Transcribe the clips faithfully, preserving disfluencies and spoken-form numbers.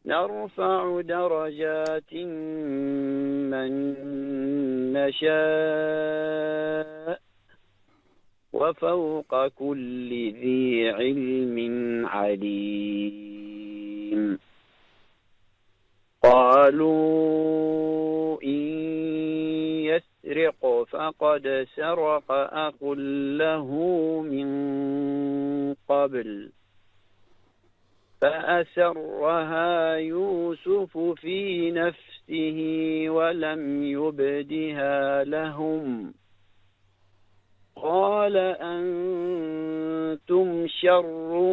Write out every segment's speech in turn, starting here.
نرفع درجات من نشاء وفوق كل ذي علم عليم. قالوا إن يسرق فقد سرق أخ له من قبل فأسرها يوسف في نفسه ولم يبدها لهم قال أنتم شر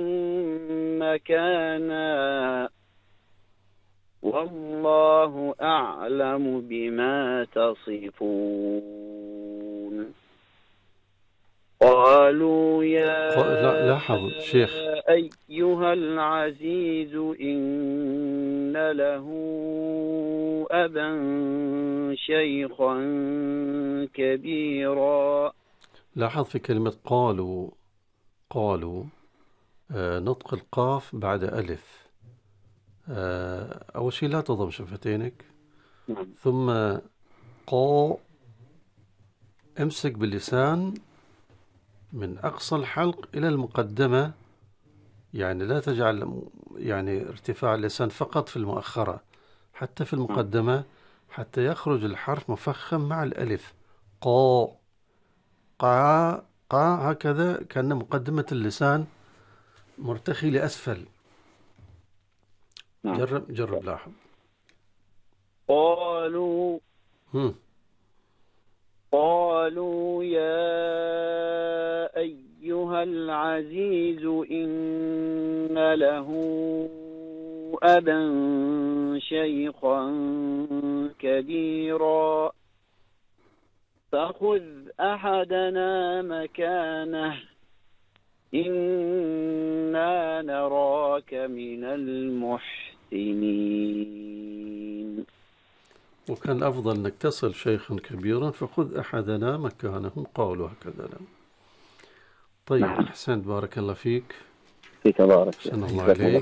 مكانا والله أعلم بما تصفون. قالوا يا لا لاحظ شيخ أيها العزيز إن له أبا شيخا كبيرا. لاحظ في كلمة قالوا قالوا آه نطق القاف بعد ألف. آه أول شيء لا تضم شفتينك، ثم قا امسك باللسان من أقصى الحلق إلى المقدمة، يعني لا تجعل يعني ارتفاع اللسان فقط في المؤخرة، حتى في المقدمة، حتى يخرج الحرف مفخم مع الألف. قا قا قا هكذا كأن مقدمة اللسان مرتخي لأسفل. جرب جرب لاحظ. قالوا هم. قالوا يا أيها العزيز إن له أبا شيخا كبيرا فخذ أحدنا مكانه إنا نراك من المحسنين. وكان الأفضل أنك تصل شيخا كبيرا فخذ أحدنا مكانه، قالوا هكذا. طيب أحسنت، بارك الله فيك. فيك بارك الله عليك.